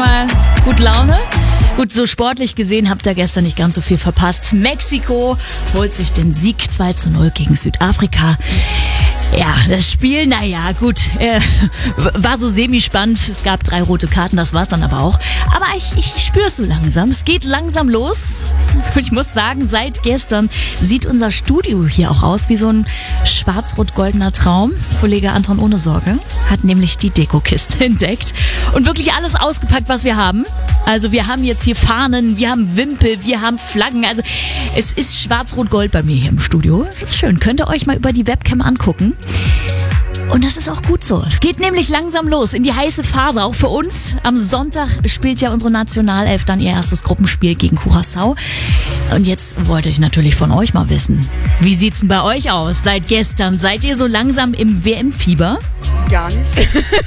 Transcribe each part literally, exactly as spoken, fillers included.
mal gut Laune. Gut, so sportlich gesehen habt ihr gestern nicht ganz so viel verpasst. Mexiko holt sich den Sieg zwei zu null gegen Südafrika. Ja, das Spiel, naja, gut, äh, war so semi-spannend. Es gab drei rote Karten, das war's dann aber auch. Aber ich, ich spür's so langsam. Es geht langsam los. Und ich muss sagen, seit gestern sieht unser Studio hier auch aus wie so ein schwarz-rot-goldener Traum. Kollege Anton ohne Sorge hat nämlich die Dekokiste entdeckt und wirklich alles ausgepackt, was wir haben. Also wir haben jetzt hier Fahnen, wir haben Wimpel, wir haben Flaggen. Also es ist schwarz-rot-gold bei mir hier im Studio. Es ist schön. Könnt ihr euch mal über die Webcam angucken. Und das ist auch gut so. Es geht nämlich langsam los in die heiße Phase, auch für uns. Am Sonntag spielt ja unsere Nationalelf dann ihr erstes Gruppenspiel gegen Curaçao. Und jetzt wollte ich natürlich von euch mal wissen, wie sieht's denn bei euch aus seit gestern? Seid ihr so langsam im W M-Fieber? Gar nicht.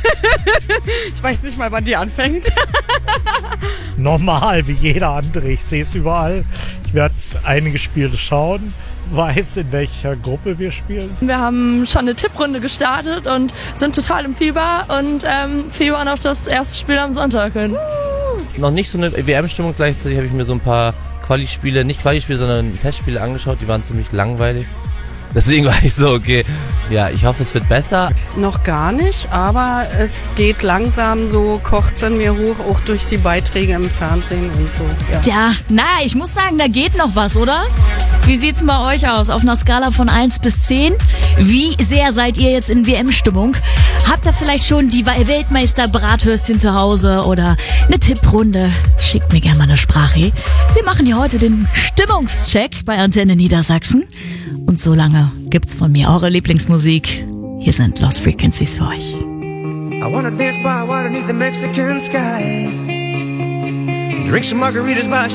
Ich weiß nicht mal, wann die anfängt. Normal, wie jeder andere. Ich sehe es überall. Ich werde einige Spiele schauen, weiß, in welcher Gruppe wir spielen. Wir haben schon eine Tipprunde gestartet und sind total im Fieber und ähm, fiebern auf das erste Spiel am Sonntag hin. Noch nicht so eine W M-Stimmung, gleichzeitig habe ich mir so ein paar Quali-Spiele, nicht Quali-Spiele, sondern Testspiele angeschaut, die waren ziemlich langweilig. Deswegen war ich so, okay, ja, ich hoffe, es wird besser. Noch gar nicht, aber es geht langsam so, kocht's in mir hoch, auch durch die Beiträge im Fernsehen und so. Ja. Tja, na, ich muss sagen, da geht noch was, oder? Wie sieht's denn bei euch aus? Auf einer Skala von eins bis zehn? Wie sehr seid ihr jetzt in W M-Stimmung? Habt ihr vielleicht schon die Weltmeister-Brathürstchen zu Hause oder eine Tipprunde? Schickt mir gerne mal eine Sprache. Wir machen hier heute den Stimmungscheck bei Antenne Niedersachsen. Und so lange gibt's von mir eure Lieblingsmusik. Hier sind Lost Frequencies für euch. I wanna dance by water beneath the Mexican sky. Drink some margaritas by